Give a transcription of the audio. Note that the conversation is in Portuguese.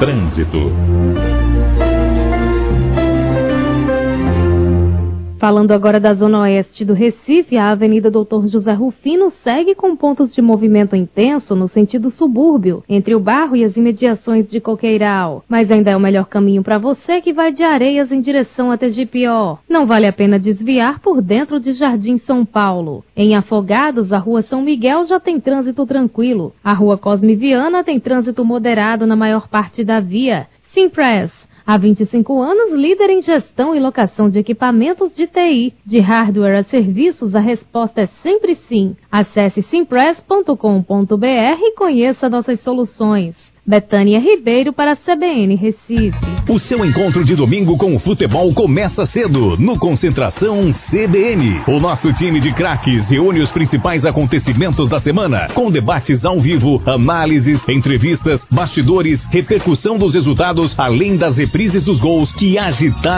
Trânsito. Falando agora da zona oeste do Recife, a Avenida Doutor José Rufino segue com pontos de movimento intenso no sentido subúrbio, entre o bairro e as imediações de Coqueiral. Mas ainda é o melhor caminho para você que vai de Areias em direção a Tegipió. Não vale a pena desviar por dentro de Jardim São Paulo. Em Afogados, a Rua São Miguel já tem trânsito tranquilo. A Rua Cosme Viana tem trânsito moderado na maior parte da via. Simpress. Há 25 anos, líder em gestão e locação de equipamentos de TI. De hardware a serviços, a resposta é sempre sim. Acesse simpress.com.br e conheça nossas soluções. Betânia Ribeiro para a CBN Recife. O seu encontro de domingo com o futebol começa cedo, no Concentração CBN. O nosso time de craques reúne os principais acontecimentos da semana, com debates ao vivo, análises, entrevistas, bastidores, repercussão dos resultados, além das reprises dos gols que agitaram